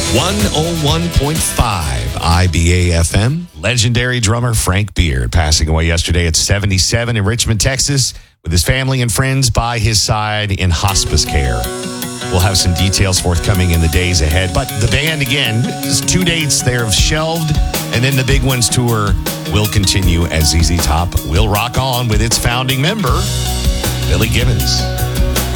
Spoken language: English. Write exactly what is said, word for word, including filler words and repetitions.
one oh one point five I B A F M. Legendary drummer Frank Beard passing away yesterday at seventy-seven in Richmond, Texas, with his family and friends by his side in hospice care. We'll have some details forthcoming in the days ahead. But the band, again, just two dates they're shelved, and then the Big Ones tour will continue as Z Z Top will rock on with its founding member, Billy Gibbons.